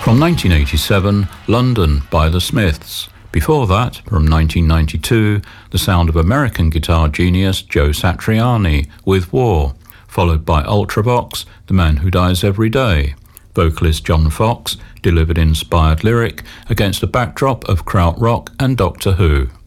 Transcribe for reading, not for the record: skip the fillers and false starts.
From 1987, London by The Smiths. Before that, from 1992, the sound of American guitar genius Joe Satriani with War, followed by Ultravox, The Man Who Dies Every Day. Vocalist John Foxx delivered inspired lyric against a backdrop of krautrock and Doctor Who.